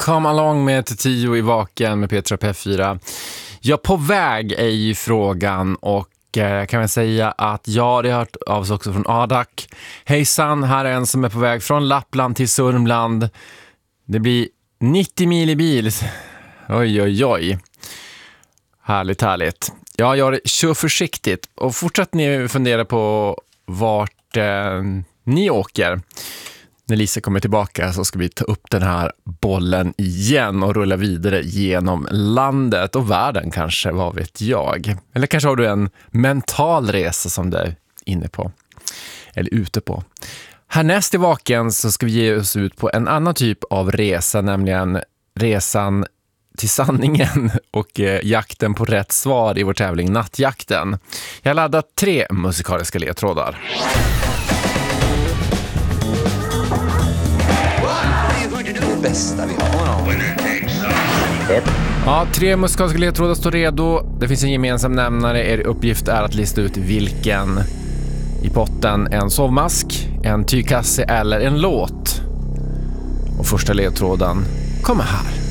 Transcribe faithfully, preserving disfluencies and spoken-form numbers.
Come along med tio i vaken med Petra P fyra. Ja, på väg är ju frågan och eh, kan jag säga att ja, det har hört av sig också från Adak. Hejsan, här är en som är på väg från Lappland till Sörmland. Det blir nittio mil i bil. Oj, oj, oj. Härligt, härligt. Ja, jag kör försiktigt och fortsätt ni fundera på vart eh, ni åker. När Lisa kommer tillbaka så ska vi ta upp den här bollen igen och rulla vidare genom landet och världen kanske, vad vet jag. Eller kanske har du en mental resa som du är inne på eller ute på. Härnäst i vaken så ska vi ge oss ut på en annan typ av resa, nämligen resan till sanningen och eh, jakten på rätt svar i vår tävling Nattjakten. Jag har laddat tre musikaliska ledtrådar. Det bästa vi har. Ja, tre musikaliska ledtrådar står redo. Det finns en gemensam nämnare. Er uppgift är att lista ut vilken i potten. En sovmask, en tygkasse eller en låt. Och första ledtråden kommer här.